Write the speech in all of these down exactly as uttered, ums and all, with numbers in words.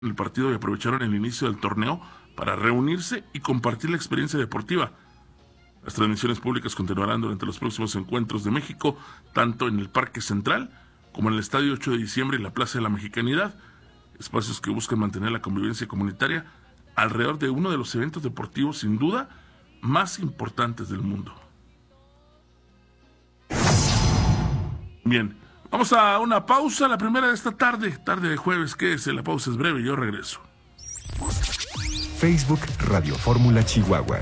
el partido y aprovecharon el inicio del torneo para reunirse y compartir la experiencia deportiva. Las transmisiones públicas continuarán durante los próximos encuentros de México, tanto en el Parque Central como en el Estadio ocho de diciembre y la Plaza de la Mexicanidad, espacios que buscan mantener la convivencia comunitaria alrededor de uno de los eventos deportivos sin duda más importantes del mundo. Bien, vamos a una pausa, la primera de esta tarde, tarde de jueves, quédese, la pausa es breve y yo regreso. Facebook Radio Fórmula Chihuahua.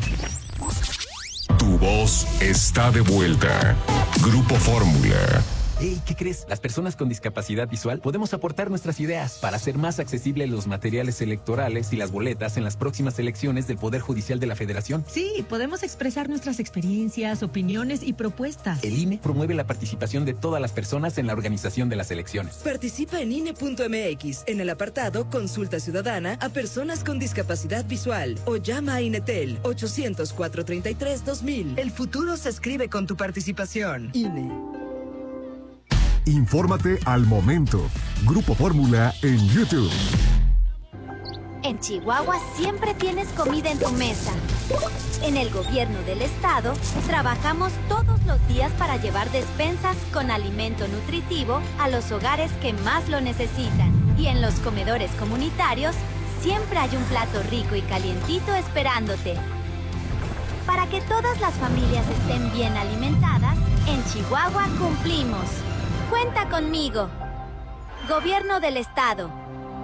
Tu voz está de vuelta. Grupo Fórmula. Hey, ¿qué crees? Las personas con discapacidad visual podemos aportar nuestras ideas para hacer más accesibles los materiales electorales y las boletas en las próximas elecciones del Poder Judicial de la Federación. Sí, podemos expresar nuestras experiencias, opiniones y propuestas. El I N E promueve la participación de todas las personas en la organización de las elecciones. Participa en I N E punto M X en el apartado Consulta Ciudadana a personas con discapacidad visual o llama a INETEL ochocientos, cuatrocientos treinta y tres, dos mil. El futuro se escribe con tu participación. I N E. Infórmate al momento. Grupo Fórmula en YouTube. En Chihuahua siempre tienes comida en tu mesa. En el gobierno del estado trabajamos todos los días para llevar despensas con alimento nutritivo a los hogares que más lo necesitan. Y en los comedores comunitarios siempre hay un plato rico y calientito esperándote. Para que todas las familias estén bien alimentadas, en Chihuahua cumplimos. Cuenta conmigo. Gobierno del Estado.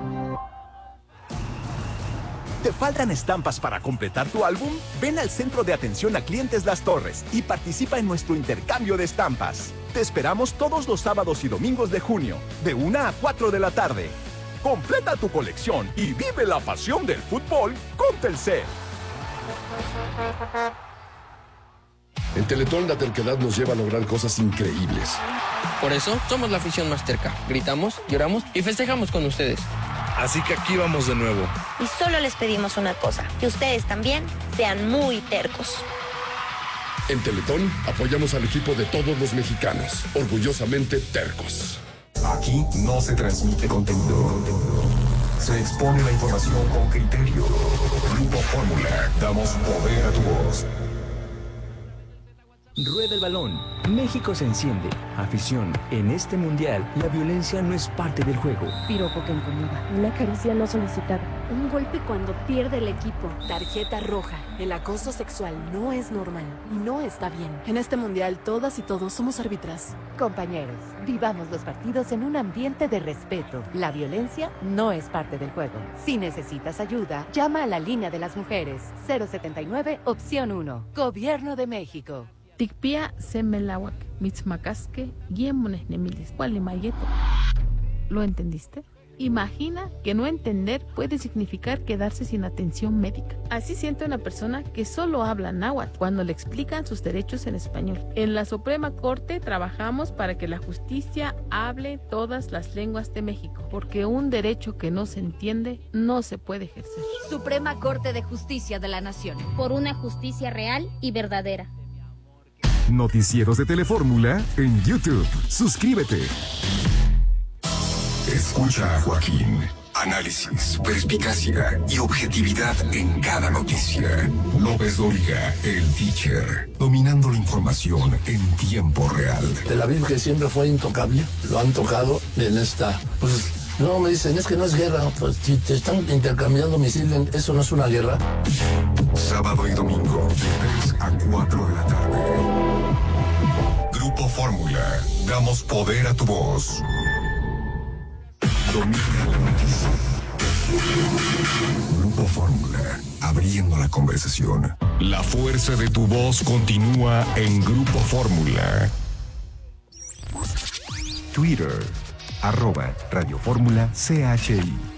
¿Te faltan estampas para completar tu álbum? Ven al Centro de Atención a Clientes Las Torres y participa en nuestro intercambio de estampas. Te esperamos todos los sábados y domingos de junio, de una a cuatro de la tarde. Completa tu colección y vive la pasión del fútbol con Telcel. En Teletón la terquedad nos lleva a lograr cosas increíbles. Por eso somos la afición más terca. Gritamos, lloramos y festejamos con ustedes. Así que aquí vamos de nuevo. Y solo les pedimos una cosa, que ustedes también sean muy tercos. En Teletón apoyamos al equipo de todos los mexicanos, orgullosamente tercos. Aquí no se transmite contenido. Se expone la información con criterio. Grupo Fórmula. Damos poder a tu voz. Rueda el balón. México se enciende. Afición, en este mundial, la violencia no es parte del juego. Piropo que incomoda. Una caricia no solicitada. Un golpe cuando pierde el equipo. Tarjeta roja. El acoso sexual no es normal y no está bien. En este mundial, todas y todos somos árbitras. Compañeros, vivamos los partidos en un ambiente de respeto. La violencia no es parte del juego. Si necesitas ayuda, llama a la línea de las mujeres. cero setenta y nueve, opción uno. Gobierno de México. Tikpia semelawak, mitzmacasque, guiemones nemiles, cualimayeto. ¿Lo entendiste? Imagina que no entender puede significar quedarse sin atención médica. Así siente una persona que solo habla náhuatl cuando le explican sus derechos en español. En la Suprema Corte trabajamos para que la justicia hable todas las lenguas de México, porque un derecho que no se entiende no se puede ejercer. Suprema Corte de Justicia de la Nación. Por una justicia real y verdadera. Noticieros de Telefórmula en YouTube. Suscríbete. Escucha a Joaquín. Análisis, perspicacia y objetividad en cada noticia. López Dóriga, el teacher, dominando la información en tiempo real. Tel Aviv, que siempre fue intocable, lo han tocado en esta... Pues, no, me dicen, es que no es guerra. Pues si te están intercambiando misiles, eso no es una guerra. Sábado y domingo, de tres a cuatro de la tarde. Grupo Fórmula. Damos poder a tu voz. Domina la noticia. Grupo Fórmula. Abriendo la conversación. La fuerza de tu voz continúa en Grupo Fórmula. Twitter. Arroba Radio Fórmula C H I.